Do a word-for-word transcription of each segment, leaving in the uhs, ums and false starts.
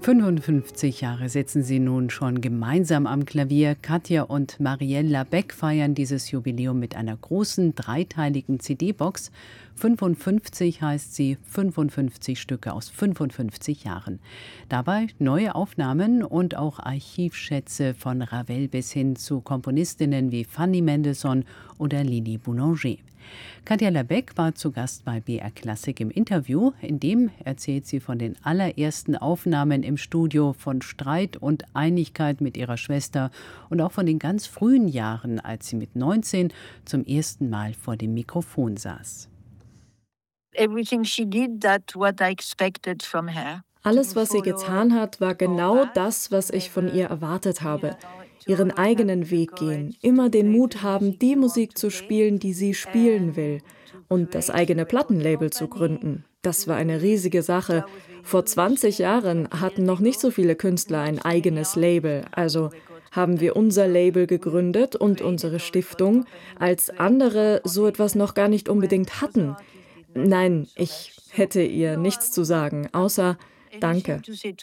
fünfundfünfzig Jahre sitzen sie nun schon gemeinsam am Klavier. Katja und Marielle Labec feiern dieses Jubiläum mit einer großen dreiteiligen C D-Box. fünfundfünfzig heißt sie, fünfundfünfzig Stücke aus fünfundfünfzig Jahren. Dabei neue Aufnahmen und auch Archivschätze von Ravel bis hin zu Komponistinnen wie Fanny Mendelssohn oder Lili Boulanger. Katja Labec war zu Gast bei B R Klassik im Interview. In dem erzählt sie von den allerersten Aufnahmen im Studio, von Streit und Einigkeit mit ihrer Schwester und auch von den ganz frühen Jahren, als sie mit neunzehn zum ersten Mal vor dem Mikrofon saß. Everything she did, that's what I expected from her. Alles, was sie getan hat, war genau das, was ich von ihr erwartet habe. Ihren eigenen Weg gehen, immer den Mut haben, die Musik zu spielen, die sie spielen will, und das eigene Plattenlabel zu gründen. Das war eine riesige Sache. Vor zwanzig Jahren hatten noch nicht so viele Künstler ein eigenes Label, also haben wir unser Label gegründet und unsere Stiftung, als andere so etwas noch gar nicht unbedingt hatten. Nein, ich hätte ihr nichts zu sagen, außer Danke.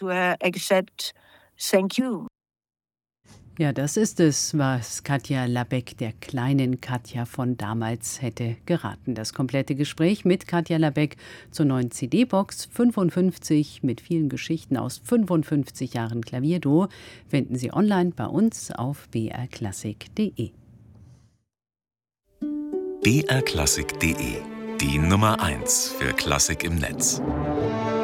Ja, das ist es, was Katja Labec, der kleinen Katja von damals, hätte geraten. Das komplette Gespräch mit Katja Labec zur neuen C D-Box fünfundfünfzig mit vielen Geschichten aus fünfundfünfzig Jahren Klavierduo finden Sie online bei uns auf b r klassik punkt d e. b r klassik punkt d e, die Nummer eins für Klassik im Netz.